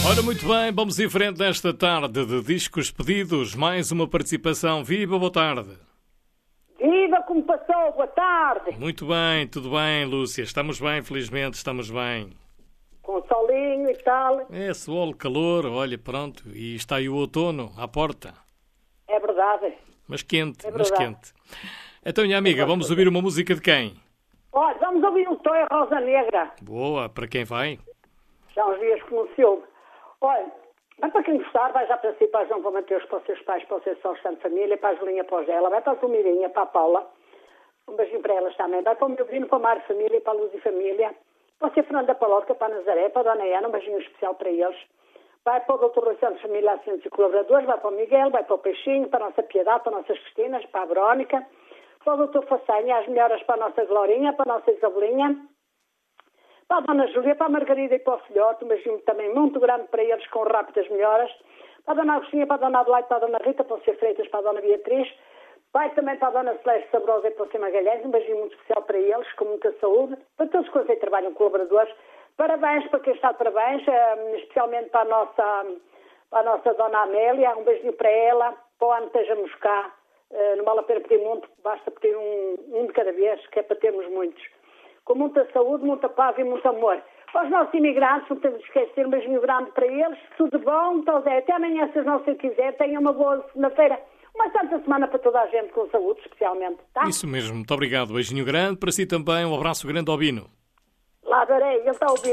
Ora, muito bem, vamos em frente nesta tarde de discos pedidos. Mais uma participação. Viva, boa tarde. Viva, como passou? Boa tarde. Muito bem, tudo bem, Lúcia. Estamos bem, felizmente, estamos bem. Com solinho e tal. É, sol, calor, olha, pronto. E está aí o outono à porta. É verdade. Mas quente, É mas verdade. quente. Então, minha amiga, vamos ouvir uma música de quem? Olha, vamos ouvir o Tom e a Rosa Negra. Boa, para quem vai? Já há uns dias que não se ouve. Olha, vai para quem gostar, vai já para si, para João, para o Mateus, para os seus pais, para o seu São de Família, para a Julinha, para o Gela, vai para a Zumirinha, para a Paula. Um beijinho para elas também. Vai para o meu vizinho, para a Mar Família, para a Luz e Família. Para o seu Fernando da Palosca, para a Nazaré, para a Dona Ana, um beijinho especial para eles. Vai para o Dr. Rui Santos Família, Assistentes e Colaboradores, vai para o Miguel, vai para o Peixinho, para a nossa Piedade, para as nossas Cristinas, para a Verónica, para o Dr. Façanha, as melhoras para a nossa Glorinha, para a nossa Isabelinha, para a Dona Júlia, para a Margarida e para o Filhote, um beijinho também muito grande para eles, com rápidas melhoras, para a Dona Agostinha, para a Dona Adelaide, para a Dona Rita, para o Sr. Freitas, para a Dona Beatriz, vai também para a Dona Celeste Sabrosa e para o Sr. Magalhães, um beijinho muito especial para eles, com muita saúde, para todos os que trabalham colaboradores. Parabéns para quem está de parabéns, especialmente para a nossa Dona Amélia, um beijinho para ela, para o ano estejamos cá, não vale a pena pedir muito, basta pedir um de cada vez, que é para termos muitos. Com muita saúde, muita paz e muito amor. Para os nossos imigrantes, não temos de esquecer, um beijinho grande para eles, tudo bom, então Zé, até amanhã, se não se quiser, tenham uma boa segunda-feira, uma santa semana para toda a gente, com saúde especialmente, tá? Isso mesmo, muito obrigado. Beijinho grande para si também, um abraço grande ao Bino. Lá darei, ele está a ouvir.